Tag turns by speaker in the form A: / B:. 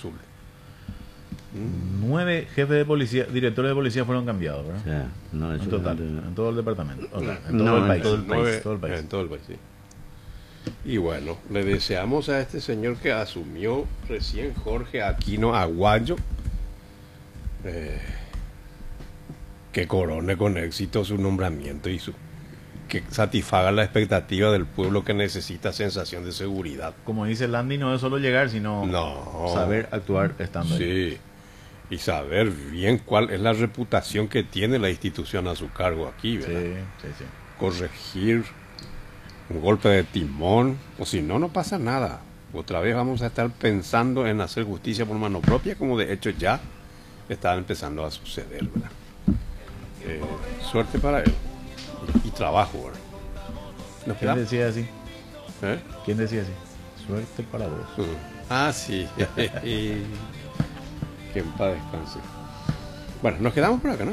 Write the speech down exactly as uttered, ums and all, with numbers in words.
A: azul.
B: Nueve jefes de policía, directores de policía fueron cambiados, ¿verdad?
C: O sea, no,
B: En
C: eso
B: total,
C: es-
B: en todo el departamento, o sea, en
C: No,
B: todo el
C: en
B: país.
C: todo el
A: Nueve-
B: todo el país.
A: En todo el país, sí. Y bueno, le deseamos a este señor que asumió recién, Jorge Aquino Aguayo, eh, que corone con éxito su nombramiento y su que satisfaga la expectativa del pueblo que necesita sensación de seguridad.
B: Como dice Landy, no es solo llegar, sino
A: No.
B: saber actuar estando ahí.
A: Sí, y saber bien cuál es la reputación que tiene la institución a su cargo aquí,
B: Sí,
A: ¿verdad?
B: sí, sí.
A: Corregir un golpe de timón, o si no, no pasa nada. Otra vez vamos a estar pensando en hacer justicia por mano propia, como de hecho ya está empezando a suceder, ¿verdad? Eh, suerte para él y, y trabajo, ¿verdad? ¿Nos
B: ¿Quién
A: queda?
B: decía así?
A: ¿Eh?
B: ¿Quién decía así? Suerte para vos.
A: Ujú. Ah, sí. Que en paz descanse. Bueno, nos quedamos por acá, ¿no?